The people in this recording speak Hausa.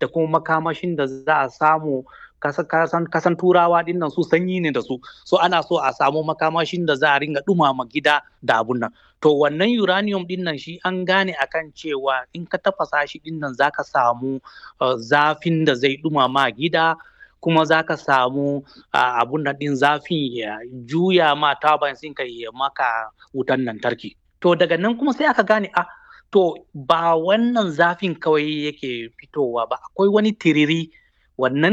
da kuma makamashin da za a samu. Kasan turawa din nan su sanyi ne da su, so ana so a samu makamashin da za a ringa dumama gida da abun nan. To wannan uranium din nan shi an gane akan cewa in ka tafasa shi din nan zaka samu zafin da zai dumama gida, kuma zaka samu abun nan din zafin ya juya ma turbines ɗinka ya maka wutan lantarki. To daga nan kuma sai aka gane to ba wannan zafin kawai yake fitowa ba, akwai wani tiriri, wannan